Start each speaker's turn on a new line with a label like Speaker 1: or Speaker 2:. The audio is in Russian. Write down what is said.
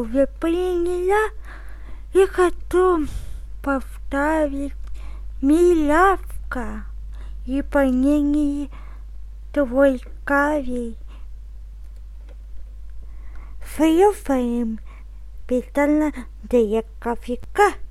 Speaker 1: Я приняла и хочу повторить милявка и понение твой кавей. Фрюфаем питала для кофейка.